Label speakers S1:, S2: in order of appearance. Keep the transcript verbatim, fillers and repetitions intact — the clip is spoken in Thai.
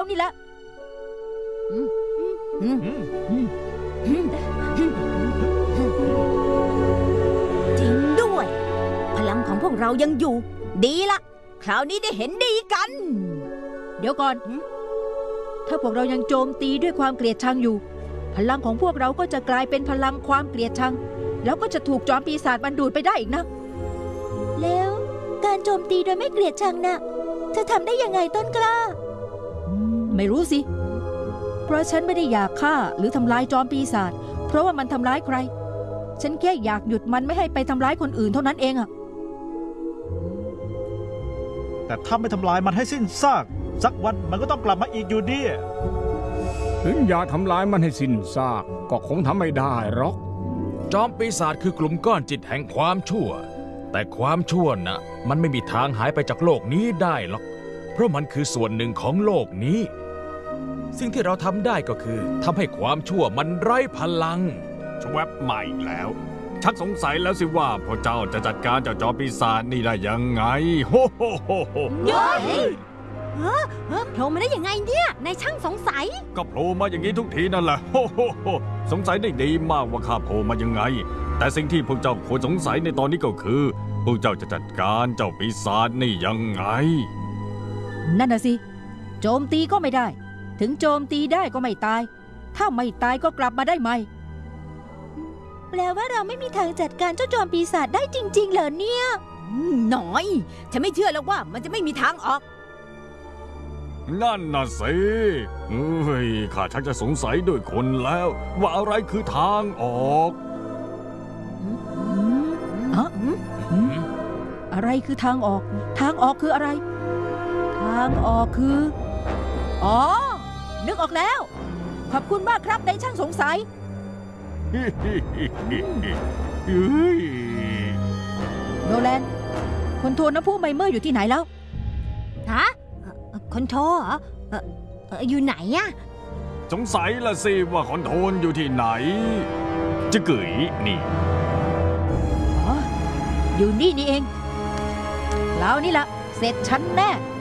S1: นี่แหละ
S2: จริงด้วยพลังของพวกเรายังอยู่ดีละคราวนี้ได้เห็นดีกัน
S1: เดี๋ยวก่อนถ้าพวกเรายังโจมตีด้วยความเกลียดชังอยู่พลังของพวกเราก็จะกลายเป็นพลังความเกลียดชังแล้วก็จะถูกจอมปีศาจมันดูดไปได้อีกนะ
S2: แล้วการโจมตีโดยไม่เกลียดชังน่ะเธอทำได้ยังไงต้นกล้า
S1: ไม่รู้สิเพราะฉันไม่ได้อยากฆ่าหรือทำลายจอมปีศาจเพราะว่ามันทำร้ายใครฉันแค่อยากหยุดมันไม่ให้ไปทำร้ายคนอื่นเท่านั้นเองอะ
S3: แต่ถ้าไม่ทำลายมันให้สิ้นซากสักวันมันก็ต้องกลับมาอีกอยู่ดี
S4: ถึงอยากทำลายมันให้สิ้นซากก็คงทำไม่ได้หรอก
S5: จอมปีศาจคือกลุ่มก้อนจิตแห่งความชั่วแต่ความชั่วน่ะมันไม่มีทางหายไปจากโลกนี้ได้หรอกเพราะมันคือส่วนหนึ่งของโลกนี้สิ่งที่เราทำได้ก็คือทำให้ความชั่วมันไร้พลัง
S6: ชวบใหม่แล้วชักสงสัยแล้วสิว่าพระเจ้าจะจัดการเจ้าจอมปีศาจนี่ได้ยังไงโฮโฮโฮโฮ
S2: เฮ้ยเฮ้อเฮ้อโผล่มาได้ยังไงเนี่ยนายช่างสงสัย
S6: ก็โผล่มาอย่างนี้ทุกทีนั่นแหละโฮโฮโฮสงสัยได้ดีมากว่าข้าโผล่มายังไงแต่สิ่งที่พวกเจ้าควรสงสัยในตอนนี้ก็คือพวกเจ้าจะจัดการเจ้าปีศาจนี่ยังไง
S1: นั่นน่ะสิโจมตีก็ไม่ได้ถึงโจมตีได้ก็ไม่ตายถ้าไม่ตายก็กลับมาได้ไหม
S2: แปลว่าเราไม่มีทางจัดการเจ้าจอมปีศาจได้จริงๆเหรอเนี่ยหน่อยฉันไม่เชื่อแล้วว่ามันจะไม่มีทางออก
S6: นั่นน่ะสิเฮ้ยข้าชักจะสงสัยด้วยคนแล้วว่าอะไรคือทางออก
S1: อะไรคือทางออกทางออกคืออะไรทางออกคืออ๋อนึกออกแล้วขอบคุณมากครับในช่างสงสัยโนแลนคนโทน้ำพุไมเมอร์อยู่ที่ไหนแล้ว
S2: ฮะคนโทเหรออยู่ไหนอะ
S6: สงสัยละสิว่าคอนโทนอยู่ที่ไหนจะเกยนี่
S1: อ๋ออยู่นี่นี่เองแล้วนี่ละเสร็จฉันแน่